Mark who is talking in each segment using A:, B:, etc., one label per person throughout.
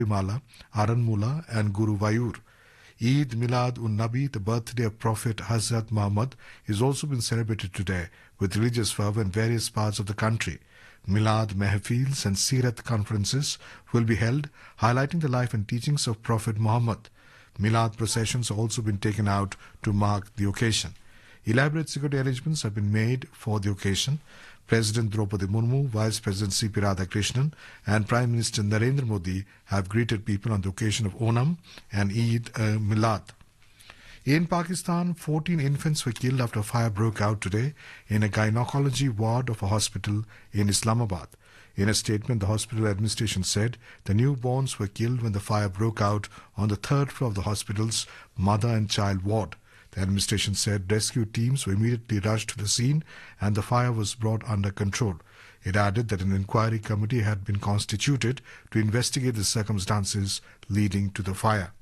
A: Mala, Aranmula, and Guru Vayur. Eid Milad un Nabi, the birthday of Prophet Hazrat Muhammad, is also been celebrated today with religious fervor in various parts of the country. Milad Mehfils and Sirat conferences will be held, highlighting the life and teachings of Prophet Muhammad. Milad processions have also been taken out to mark the occasion. Elaborate security arrangements have been made for the occasion. President Draupadi Murmu, Vice President C.P. Radhakrishnan and Prime Minister Narendra Modi have greeted people on the occasion of Onam and Eid Milad. In Pakistan, 14 infants were killed after a fire broke out today in a gynecology ward of a hospital in Islamabad. In a statement, the hospital administration said the newborns were killed when the fire broke out on the third floor of the hospital's mother and child ward. The administration said rescue teams were immediately rushed to the scene and the fire was brought under control. It added that an inquiry committee had been constituted to investigate the circumstances leading to the fire.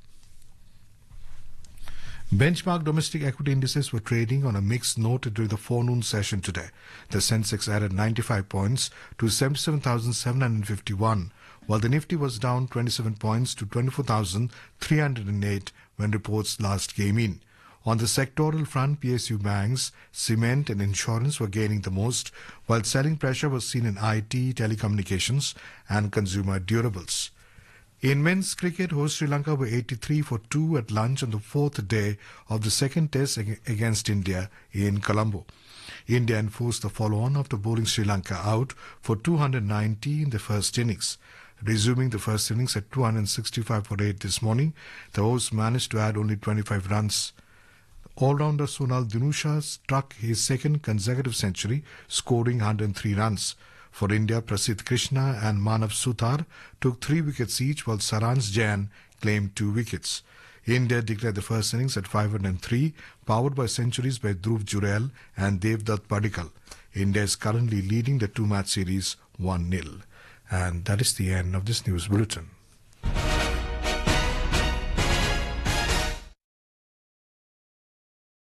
A: Benchmark domestic equity indices were trading on a mixed note during the forenoon session today. The Sensex added 95 points to 77,751, while the Nifty was down 27 points to 24,308 when reports last came in. On the sectoral front, PSU banks, cement and insurance were gaining the most, while selling pressure was seen in IT, telecommunications and consumer durables. In men's cricket, host Sri Lanka were 83 for 2 at lunch on the fourth day of the second test against India in Colombo. India enforced the follow-on after bowling Sri Lanka out for 290 in the first innings. Resuming the first innings at 265 for 8 this morning, the hosts managed to add only 25 runs. All-rounder Sonal Dinusha struck his second consecutive century, scoring 103 runs. For India, Prasidh Krishna and Manav Suthar took 3 wickets each, while Saransh Jain claimed 2 wickets. India declared the first innings at 503, powered by centuries by Dhruv Jurel and Devdutt Padikkal. India is currently leading the 2-match series 1-0. And that is the end of this news bulletin.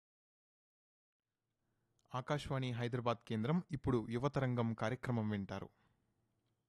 B: Akashvani Hyderabad కేంద్రం ఇప్పుడు యువతరంగం కార్యక్రమం వింటారు.